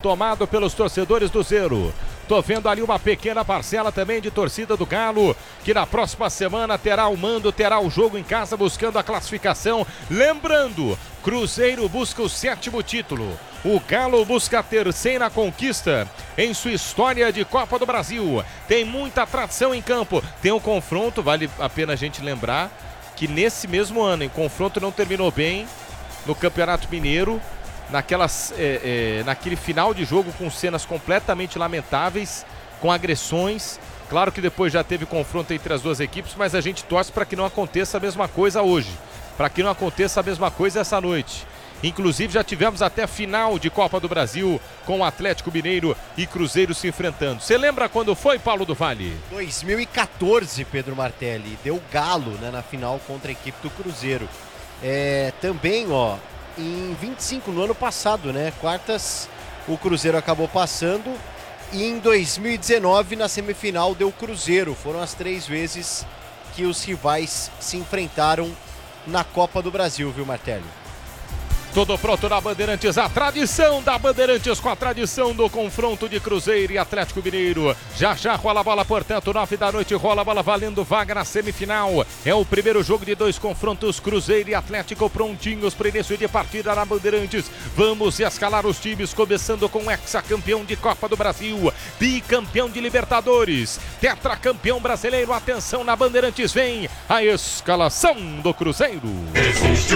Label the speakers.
Speaker 1: tomado pelos torcedores do Zero. Tô vendo ali uma pequena parcela também de torcida do Galo, que na próxima semana terá o mando, terá o jogo em casa buscando a classificação. Lembrando, Cruzeiro busca o 7º título. O Galo busca a 3ª conquista em sua história de Copa do Brasil. Tem muita tradição em campo. Tem um confronto, vale a pena a gente lembrar, que nesse mesmo ano, o confronto não terminou bem no Campeonato Mineiro. Naquele final de jogo com cenas completamente lamentáveis, com agressões. Claro que depois já teve confronto entre as duas equipes, mas a gente torce para que não aconteça a mesma coisa hoje, para que não aconteça a mesma coisa essa noite. Inclusive já tivemos até final de Copa do Brasil com o Atlético Mineiro e Cruzeiro se enfrentando. Você lembra quando foi, Paulo do Vale?
Speaker 2: 2014, Pedro Martelli, deu Galo, né, na final contra a equipe do Cruzeiro. Também, em 25 no ano passado, né? Quartas, o Cruzeiro acabou passando. E em 2019, na semifinal, deu Cruzeiro. Foram as 3 vezes que os rivais se enfrentaram na Copa do Brasil, viu, Martelli?
Speaker 1: Tudo pronto na Bandeirantes, a tradição da Bandeirantes com a tradição do confronto de Cruzeiro e Atlético Mineiro. Já rola a bola, portanto, 9 da noite, rola a bola valendo vaga na semifinal. É o primeiro jogo de 2 confrontos, Cruzeiro e Atlético prontinhos para início de partida na Bandeirantes. Vamos escalar os times, começando com o hexacampeão de Copa do Brasil, bicampeão de Libertadores, tetracampeão brasileiro. Atenção na Bandeirantes, vem a escalação do Cruzeiro.
Speaker 3: Existe